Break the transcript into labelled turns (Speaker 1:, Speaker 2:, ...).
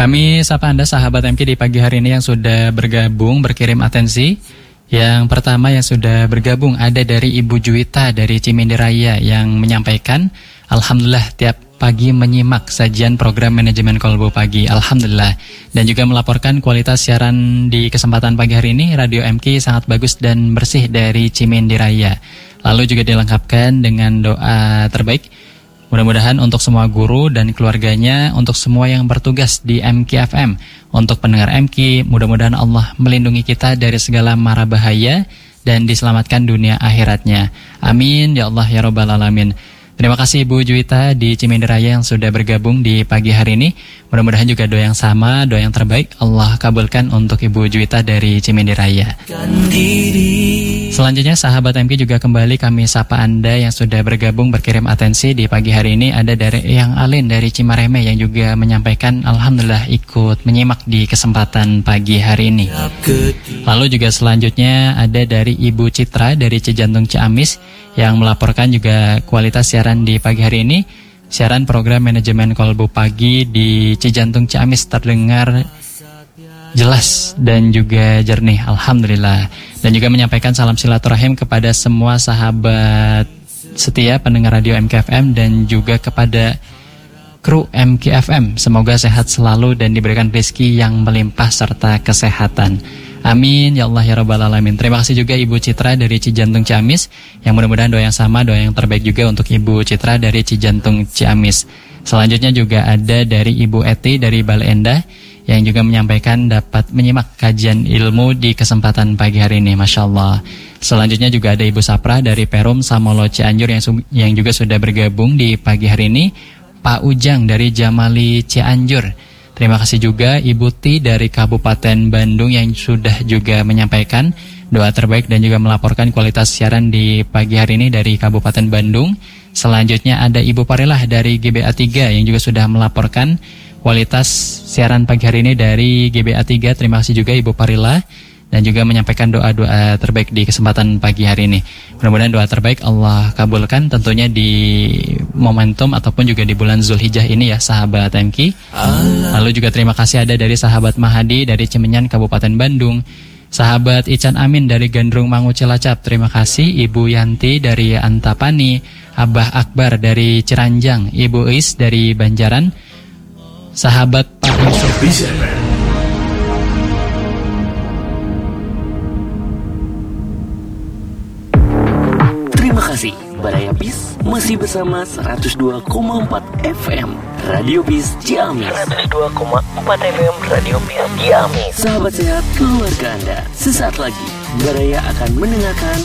Speaker 1: Kami sapa Anda sahabat MK di pagi hari ini yang sudah bergabung, berkirim atensi. Yang pertama yang sudah bergabung ada dari Ibu Juwita dari Cimindi Raya yang menyampaikan, Alhamdulillah tiap pagi menyimak sajian program manajemen Kolbu pagi, Alhamdulillah. Dan juga melaporkan kualitas siaran di kesempatan pagi hari ini, Radio MK sangat bagus dan bersih dari Cimindi Raya. Lalu juga dilengkapkan dengan doa terbaik. Mudah-mudahan untuk semua guru dan keluarganya, untuk semua yang bertugas di MK FM, untuk pendengar MK, mudah-mudahan Allah melindungi kita dari segala mara bahaya dan diselamatkan dunia akhiratnya. Amin, ya Allah, ya Rabbal Alamin. Terima kasih Ibu Juwita di Cimindi Raya yang sudah bergabung di pagi hari ini. Mudah-mudahan juga doa yang sama, doa yang terbaik Allah kabulkan untuk Ibu Juwita dari Cimindi Raya. Selanjutnya sahabat MK juga kembali kami sapa Anda yang sudah bergabung berkirim atensi di pagi hari ini. Ada dari Eyang Alin dari Cimareme yang juga menyampaikan Alhamdulillah ikut menyimak di kesempatan pagi hari ini. Lalu juga selanjutnya ada dari Ibu Citra dari Cijantung Ciamis yang melaporkan juga kualitas siaran di pagi hari ini. Siaran program manajemen Kolbu pagi di Cijantung Ciamis terdengar jelas dan juga jernih, Alhamdulillah. Dan juga menyampaikan salam silaturahim kepada semua sahabat setia pendengar radio MKFM dan juga kepada kru MKFM. Semoga sehat selalu dan diberikan rezeki yang melimpah serta kesehatan. Amin, ya Allah, ya Rabbal Alamin. Terima kasih juga Ibu Citra dari Cijantung Ciamis, yang mudah-mudahan doa yang sama, doa yang terbaik juga untuk Ibu Citra dari Cijantung Ciamis. Selanjutnya juga ada dari Ibu Eti dari Bale Endah, yang juga menyampaikan dapat menyimak kajian ilmu di kesempatan pagi hari ini, Masya Allah. Selanjutnya juga ada Ibu Sapra dari Perum Samolo Cianjur yang juga sudah bergabung di pagi hari ini. Pak Ujang dari Jamali Cianjur. Terima kasih juga Ibu Ti dari Kabupaten Bandung yang sudah juga menyampaikan doa terbaik dan juga melaporkan kualitas siaran di pagi hari ini dari Kabupaten Bandung. Selanjutnya ada Ibu Parilah dari GBA 3 yang juga sudah melaporkan kualitas siaran pagi hari ini dari GBA 3. Terima kasih juga Ibu Parilah dan juga menyampaikan doa-doa terbaik di kesempatan pagi hari ini. Mudah-mudahan doa terbaik Allah kabulkan tentunya di momentum ataupun juga di bulan Zulhijjah ini ya sahabat MK. Lalu juga terima kasih ada dari sahabat Mahadi dari Cimenyan Kabupaten Bandung. Sahabat Ican Amin dari Gandrung Mangu Cilacap, terima kasih. Ibu Yanti dari Antapani, Abah Akbar dari Ciranjang, Ibu Is dari Banjaran. Sahabat Pak Yusuf.
Speaker 2: Terima kasih, Baraya Bis masih bersama 102,4 FM Radio Bis Ciamis. 102,4 FM Radio Bis Ciamis. Sahabat sehat keluarga Anda, sesaat lagi Baraya akan mendengarkan